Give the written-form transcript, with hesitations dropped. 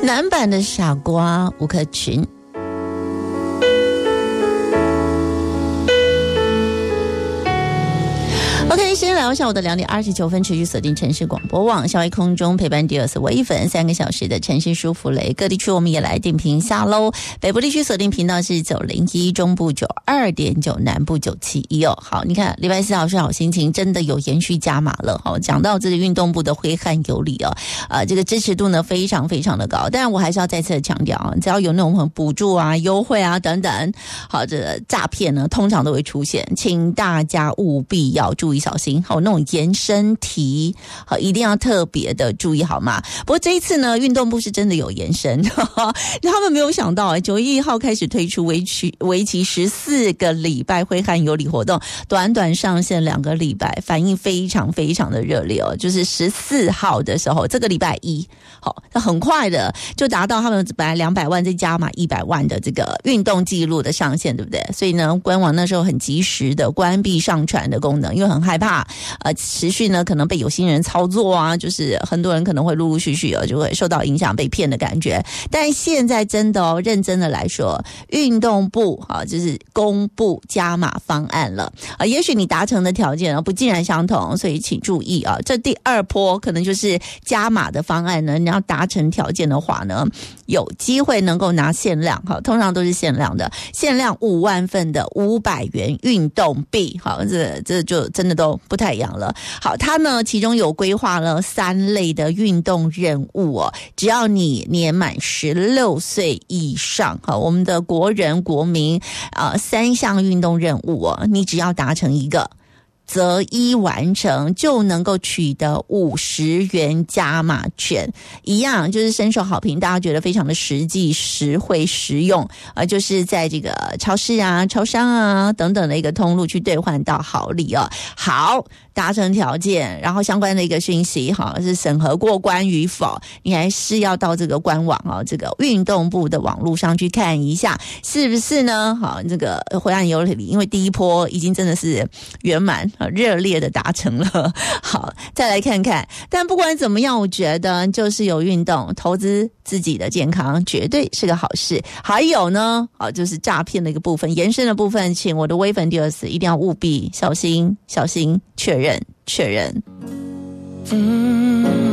男版的傻瓜吴克群。OK， 先聊下午的2点29分，持续锁定城市广播网，校外空中陪伴第二次微粉3个小时的城市舒服雷，各地区我们也来定频下喽。北部地区锁定频道是901，中部92.9，南部971哦。好，你看礼拜4好是好心情，真的有延续加码了。好，讲到这个运动部的挥汗有理哦，这个支持度呢非常非常的高。但我还是要再次的强调，只要有那种补助啊、优惠啊等等，好，这个诈骗呢通常都会出现，请大家务必要注意小心。好，那种延伸题，好，一定要特别的注意好吗？不过这一次呢，运动部是真的有延伸，他们没有想到9月1号开始推出为期14个礼拜挥汗有理活动，短短上线2个礼拜，反应非常非常的热烈哦。就是14号的时候，这个礼拜一，好，很快的就达到他们本来200万再加码100万的这个运动记录的上限，对不对？所以呢，官网那时候很及时的关闭上传的功能，因为很害怕持续呢可能被有心人操作啊，就是很多人可能会陆陆续续就会受到影响被骗的感觉。但现在真的认真的来说，运动部就是公布加码方案了也许你达成的条件不尽然相同，所以请注意这第2波可能就是加码的方案呢，你要达成条件的话呢，有机会能够拿限量通常都是限量的，限量5万份的500元运动币。好，这就真的都不太一样了。好，它呢其中有规划了3类的运动任务只要你年满16岁以上，好，我们的国人国民3项运动任务你只要达成一个，择一完成就能够取得50元加码券，一样就是深受好评，大家觉得非常的实际、实惠、实用就是在这个超市啊、超商啊等等的一个通路去兑换到好礼好，达成条件，然后相关的一个讯息是审核过关与否，你还是要到这个官网这个运动部的网络上去看一下是不是呢？好，这个挥汗有理，因为第1波已经真的是圆满热烈的达成了。好，再来看看，但不管怎么样，我觉得就是有运动，投资自己的健康绝对是个好事。还有呢就是诈骗的一个部分，延伸的部分，请我的微粉第2次一定要务必小心确认。